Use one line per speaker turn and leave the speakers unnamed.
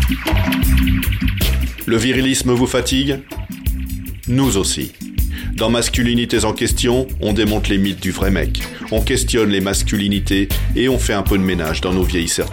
Le virilisme vous fatigue ? Nous aussi. Dans Masculinités en question, on démonte les mythes du vrai mec. On questionne les masculinités et on fait un peu de ménage dans nos vieilles certitudes.